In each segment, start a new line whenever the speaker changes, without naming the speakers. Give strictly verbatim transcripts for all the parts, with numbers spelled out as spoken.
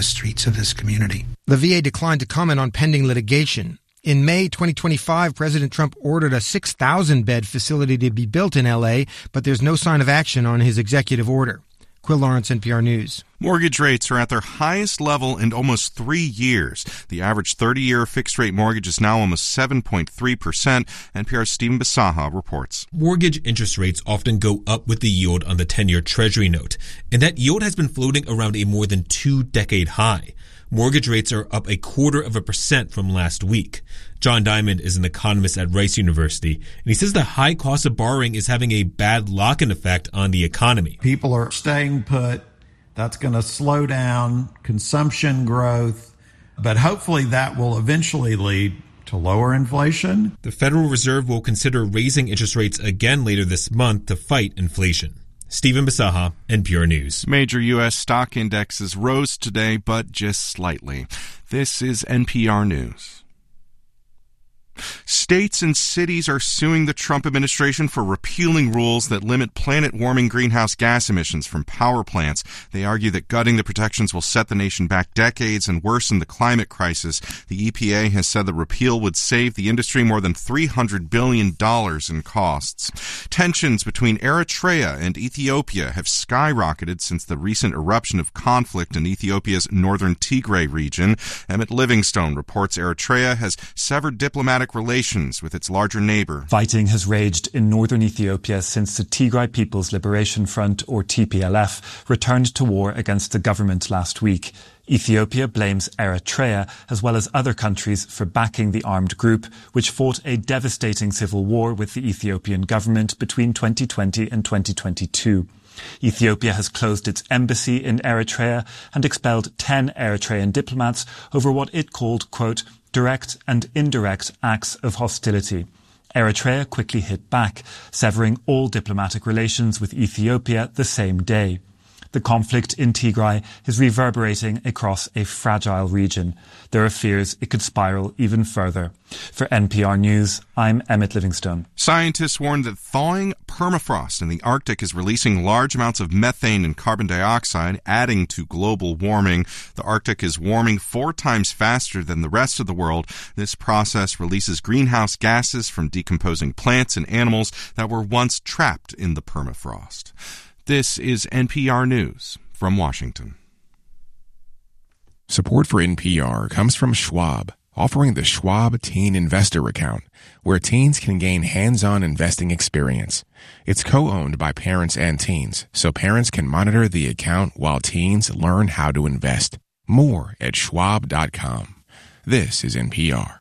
streets of this community.
The V A declined to comment on pending litigation. In May twenty twenty-five, President Trump ordered a six thousand bed facility to be built in L A, but there's no sign of action on his executive order. Quill Lawrence, N P R News.
Mortgage rates are at their highest level in almost three years. The average thirty-year fixed-rate mortgage is now almost seven point three percent. N P R's Stephen Basaha reports.
Mortgage interest rates often go up with the yield on the ten-year Treasury note, and that yield has been floating around a more than two-decade high. Mortgage rates are up a quarter of a percent from last week. John Diamond is an economist at Rice University, and he says the high cost of borrowing is having a bad lock-in effect on the economy.
People are staying put. That's going to slow down consumption growth, but hopefully that will eventually lead to lower inflation.
The Federal Reserve will consider raising interest rates again later this month to fight inflation. Stephen Basaha, N P R News.
Major U S stock indexes rose today, but just slightly. This is N P R News. States and cities are suing the Trump administration for repealing rules that limit planet-warming greenhouse gas emissions from power plants. They argue that gutting the protections will set the nation back decades and worsen the climate crisis. The E P A has said the repeal would save the industry more than three hundred billion dollars in costs. Tensions between Eritrea and Ethiopia have skyrocketed since the recent eruption of conflict in Ethiopia's northern Tigray region. Emmett Livingstone reports Eritrea has severed diplomatic relations with its larger neighbor.
Fighting has raged in northern Ethiopia since the Tigray People's Liberation Front, or T P L F, returned to war against the government last week. Ethiopia blames Eritrea, as well as other countries, for backing the armed group, which fought a devastating civil war with the Ethiopian government between twenty twenty and twenty twenty-two. Ethiopia has closed its embassy in Eritrea and expelled ten Eritrean diplomats over what it called, quote, direct and indirect acts of hostility. Eritrea quickly hit back, severing all diplomatic relations with Ethiopia the same day. The conflict in Tigray is reverberating across a fragile region. There are fears it could spiral even further. For N P R News, I'm Emmett Livingstone.
Scientists warn that thawing permafrost in the Arctic is releasing large amounts of methane and carbon dioxide, adding to global warming. The Arctic is warming four times faster than the rest of the world. This process releases greenhouse gases from decomposing plants and animals that were once trapped in the permafrost. This is N P R News from Washington.
Support for N P R comes from Schwab, offering the Schwab Teen Investor Account, where teens can gain hands-on investing experience. It's co-owned by parents and teens, so parents can monitor the account while teens learn how to invest. More at schwab dot com. This is N P R.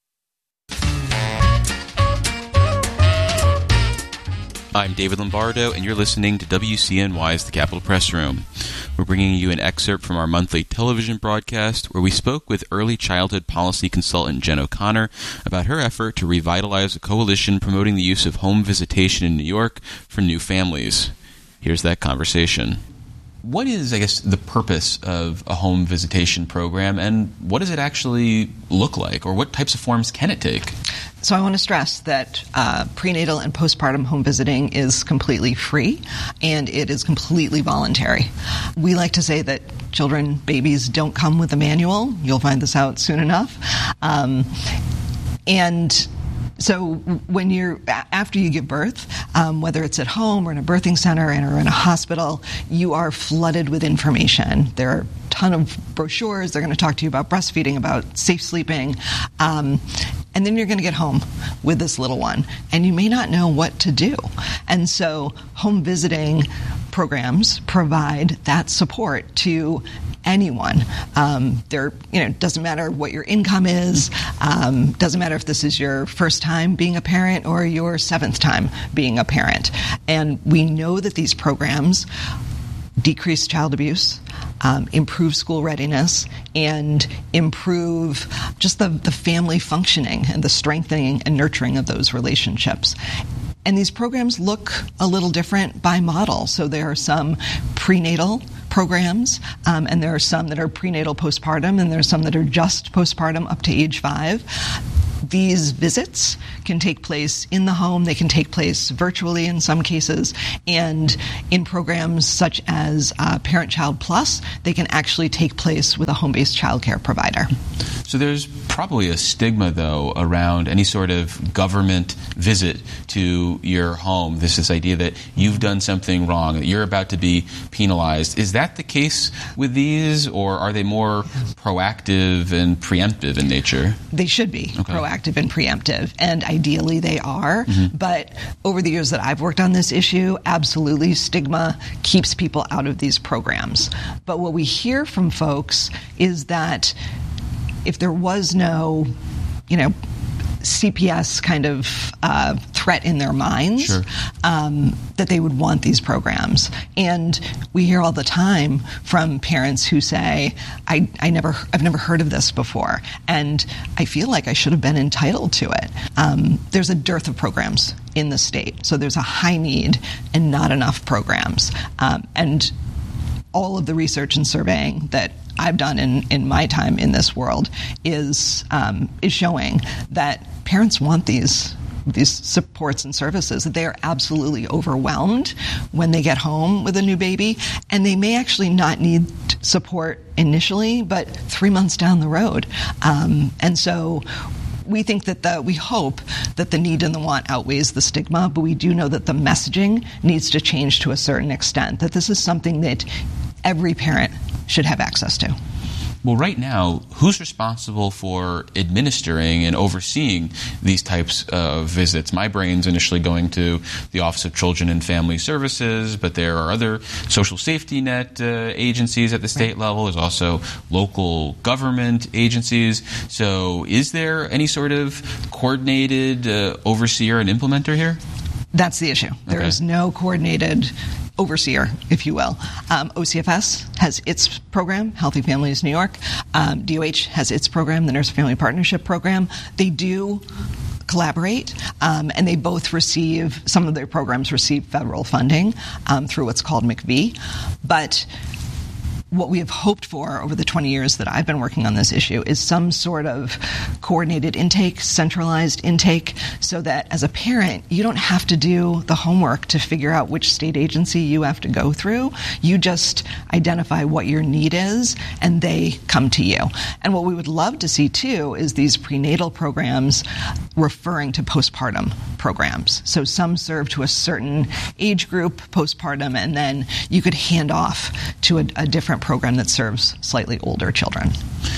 I'm David Lombardo, and you're listening to W C N Y's The Capitol Press Room. We're bringing you an excerpt from our monthly television broadcast where we spoke with early childhood policy consultant Jen O'Connor about her effort to revitalize a coalition promoting the use of home visitation in New York for new families. Here's that conversation. What is, I guess, the purpose of a home visitation program, and what does it actually look like, or what types of forms can it take?
So I want to stress that uh, prenatal and postpartum home visiting is completely free, and it is completely voluntary. We like to say that children, babies, don't come with a manual. You'll find this out soon enough. Um, and So when you're, after you give birth, um, whether it's at home or in a birthing center or in a hospital, you are flooded with information. There are a ton of brochures. They're going to talk to you about breastfeeding, about safe sleeping. Um, and then you're going to get home with this little one, and you may not know what to do. And so home visiting programs provide that support to anyone. Um, there, you know, doesn't matter what your income is. Um, doesn't matter if this is your first time being a parent or your seventh time being a parent. And we know that these programs decrease child abuse, um, improve school readiness, and improve just the, the family functioning and the strengthening and nurturing of those relationships. And these programs look a little different by model. So there are some prenatal programs, um, and there are some that are prenatal postpartum, and there are some that are just postpartum up to age five. these visits can take place in the home, they can take place virtually in some cases, and in programs such as uh, Parent-Child Plus, they can actually take place with a home-based childcare provider.
So there's probably a stigma, though, around any sort of government visit to your home. This this idea that you've done something wrong, that you're about to be penalized. Is that the case with these, or are they more proactive and preemptive in nature?
They should be
okay.
proactive and preemptive, and ideally they are.
Mm-hmm.
But over the years that I've worked on this issue, absolutely stigma keeps people out of these programs. But what we hear from folks is that if there was no, you know, C P S kind of uh, threat in their minds,
sure.
um, that they would want these programs. And we hear all the time from parents who say, I, I never, I've never heard of this before, and I feel like I should have been entitled to it. Um, there's a dearth of programs in the state, so there's a high need and not enough programs. Um, and all of the research and surveying that I've done in, in my time in this world is um, is showing that parents want these these supports and services, that they are absolutely overwhelmed when they get home with a new baby, and they may actually not need support initially, but three months down the road. Um, and so we think that the, we hope that the need and the want outweighs the stigma, but we do know that the messaging needs to change to a certain extent, that this is something that every parent should have access to.
Well, right now, who's responsible for administering and overseeing these types of visits? My brain's initially going to the Office of Children and Family Services, but there are other social safety net uh, agencies at the state right. level. There's also local government agencies. So is there any sort of coordinated uh, overseer and implementer here?
That's the issue. There
okay.
is no coordinated overseer, if you will. Um, O C F S has its program, Healthy Families New York. Um, D O H has its program, the Nurse Family Partnership Program. They do collaborate, um, and they both receive, some of their programs receive federal funding um, through what's called M C V. But what we have hoped for over the twenty years that I've been working on this issue is some sort of coordinated intake, centralized intake, so that as a parent, you don't have to do the homework to figure out which state agency you have to go through. You just identify what your need is, and they come to you. And what we would love to see, too, is these prenatal programs referring to postpartum programs. So some serve to a certain age group postpartum, and then you could hand off to a, a different program that serves slightly older children.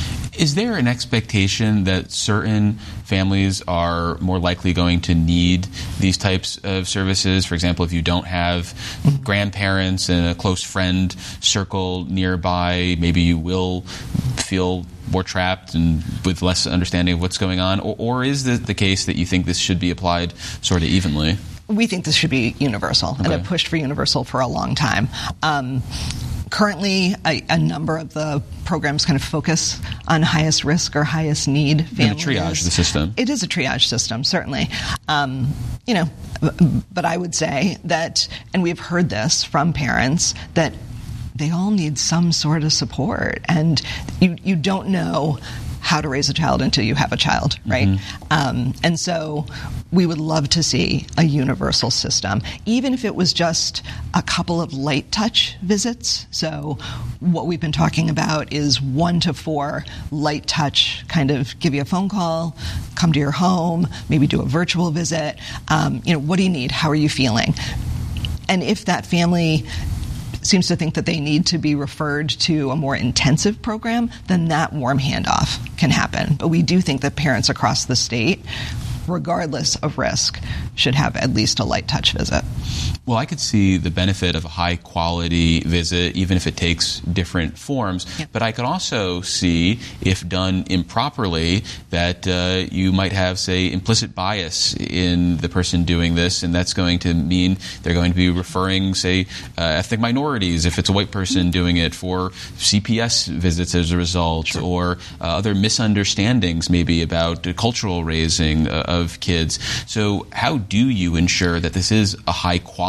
Is there an expectation that certain families are more likely going to need these types of services? For example, if you don't have mm-hmm. grandparents and a close friend circle nearby, maybe you will feel more trapped and with less understanding of what's going on? Or, or is it the case that you think this should be applied sort of evenly?
We think this should be universal,
okay.
and have pushed for universal for a long time. Um, Currently, a, a number of the programs kind of focus on highest risk or highest need families.
And the triage the system.
It is a triage system, certainly. Um, you know, but I would say that, and we've heard this from parents, that they all need some sort of support, and you you don't know how to raise a child until you have a child, right? Mm-hmm. Um, and so we would love to see a universal system, even if it was just a couple of light touch visits. So what we've been talking about is one to four light touch, kind of give you a phone call, come to your home, maybe do a virtual visit. Um, you know, what do you need? How are you feeling? And if that family seems to think that they need to be referred to a more intensive program, then that warm handoff can happen. But we do think that parents across the state, regardless of risk, should have at least a light touch visit.
Well, I could see the benefit of a high-quality visit, even if it takes different forms. Yep. But I could also see, if done improperly, that uh, you might have, say, implicit bias in the person doing this, and that's going to mean they're going to be referring, say, uh, ethnic minorities, if it's a white person doing it, for C P S visits as a result, sure. or uh, other misunderstandings maybe about uh, cultural raising uh, of kids. So how do you ensure that this is a high-quality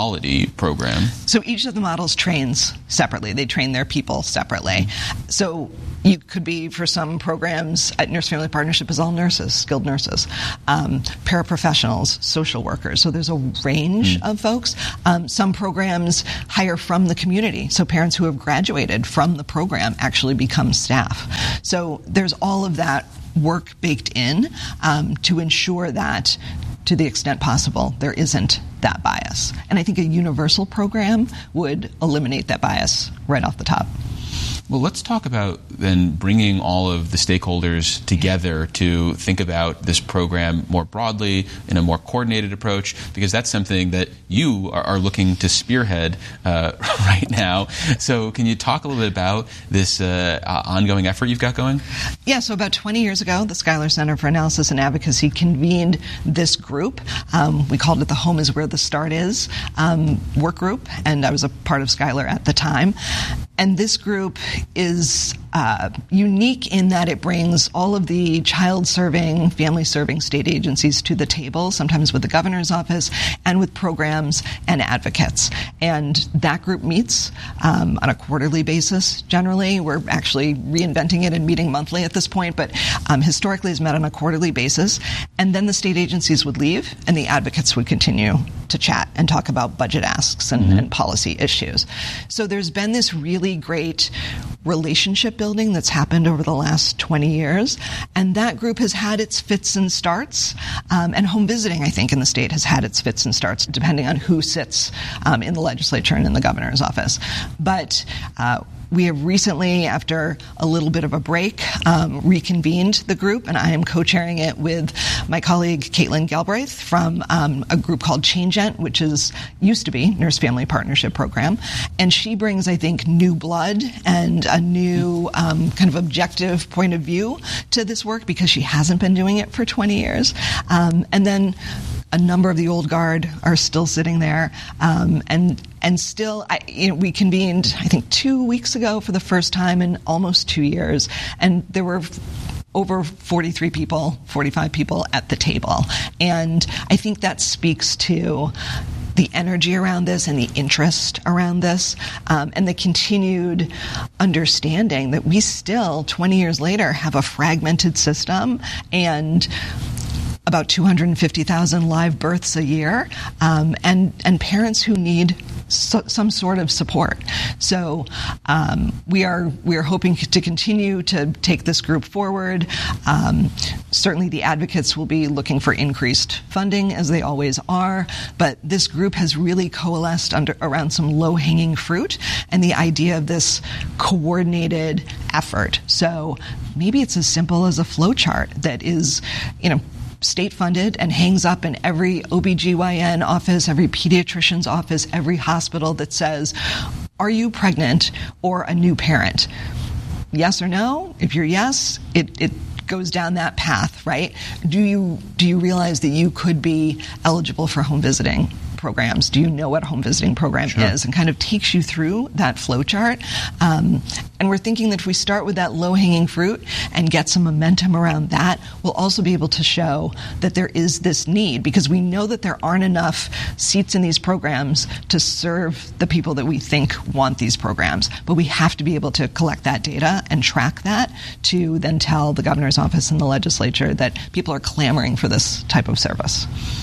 quality program.
So each of the models trains separately. They train their people separately. So you could be, for some programs, at Nurse Family Partnership is all nurses, skilled nurses, um, paraprofessionals, social workers. So there's a range mm. of folks. Um, some programs hire from the community. So parents who have graduated from the program actually become staff. So there's all of that work baked in um, to ensure that, to the extent possible, there isn't that bias. And I think a universal program would eliminate that bias right off the top.
Well, let's talk about then bringing all of the stakeholders together to think about this program more broadly in a more coordinated approach, because that's something that you are, are looking to spearhead uh, right now. So can you talk a little bit about this uh, uh, ongoing effort you've got going?
Yeah, so about twenty years ago, the Schuyler Center for Analysis and Advocacy convened this group. Um, we called it the Home is Where the Start Is um, work group, and I was a part of Schuyler at the time. And this group is uh, unique in that it brings all of the child-serving, family-serving state agencies to the table, sometimes with the governor's office, and with programs and advocates. And that group meets um, on a quarterly basis, generally. We're actually reinventing it and meeting monthly at this point, but um, historically it's met on a quarterly basis. And then the state agencies would leave, and the advocates would continue to chat and talk about budget asks and, mm-hmm. and policy issues. So there's been this really great relationship building that's happened over the last twenty years, and that group has had its fits and starts, um, and home visiting, I think, in the state has had its fits and starts, depending on who sits um, in the legislature and in the governor's office. But uh, we have recently, after a little bit of a break, um, reconvened the group, and I am co-chairing it with my colleague Caitlin Galbraith from um, a group called ChangeEnt, which is used to be Nurse Family Partnership Program, and she brings, I think, new blood and a new um, kind of objective point of view to this work because she hasn't been doing it for twenty years. Um, and then a number of the old guard are still sitting there, um, and and still, I, you know, we convened, I think, two weeks ago for the first time in almost two years, and there were over forty-three people, forty-five people at the table, and I think that speaks to the energy around this and the interest around this, um, and the continued understanding that we still, twenty years later, have a fragmented system and about two hundred fifty thousand live births a year, um, and and parents who need so, some sort of support. So um, we are we are hoping to continue to take this group forward. Um, certainly, the advocates will be looking for increased funding, as they always are. But this group has really coalesced under around some low-hanging fruit and the idea of this coordinated effort. So maybe it's as simple as a flow chart that is, you know, state-funded and hangs up in every O B G Y N office, every pediatrician's office, every hospital that says, are you pregnant or a new parent? Yes or no? If you're yes, it, it goes down that path, right? Do you do you realize that you could be eligible for home visiting programs? Do you know what a home visiting program sure. is? And kind of takes you through that flow chart. Um, and we're thinking that if we start with that low-hanging fruit and get some momentum around that, we'll also be able to show that there is this need, because we know that there aren't enough seats in these programs to serve the people that we think want these programs. But we have to be able to collect that data and track that to then tell the governor's office and the legislature that people are clamoring for this type of service.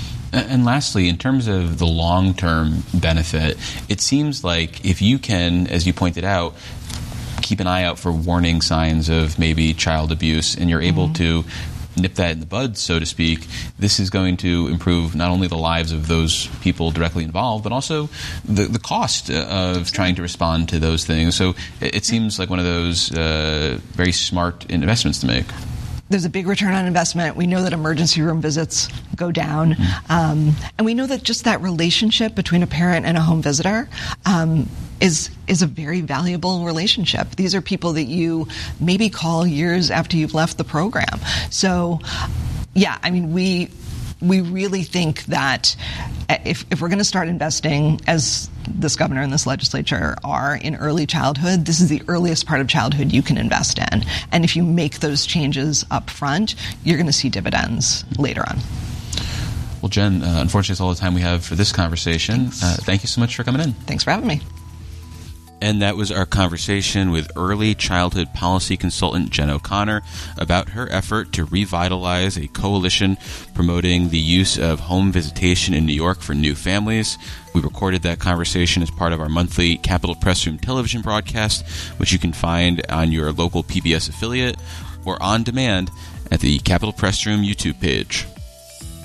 And lastly, in terms of the long-term benefit, it seems like if you can, as you pointed out, keep an eye out for warning signs of maybe child abuse, and you're able mm-hmm. to nip that in the bud, so to speak, this is going to improve not only the lives of those people directly involved, but also the, the cost of trying to respond to those things. So it, it seems like one of those uh, very smart investments to make.
There's a big return on investment. We know that emergency room visits go down. Mm. Um, and we know that just that relationship between a parent and a home visitor um, is is a very valuable relationship. These are people that you maybe call years after you've left the program. So, yeah, I mean, we... We really think that if, if we're going to start investing, as this governor and this legislature are, in early childhood, this is the earliest part of childhood you can invest in. And if you make those changes up front, you're going to see dividends later on.
Well, Well, Jen, uh, unfortunately, that's all the time we have for this conversation. Uh, thank you so much for coming in.
Thanks for having me.
And that was our conversation with early childhood policy consultant Jen O'Connor about her effort to revitalize a coalition promoting the use of home visitation in New York for new families. We recorded that conversation as part of our monthly Capitol Press Room television broadcast, which you can find on your local P B S affiliate or on demand at the Capitol Press Room YouTube page.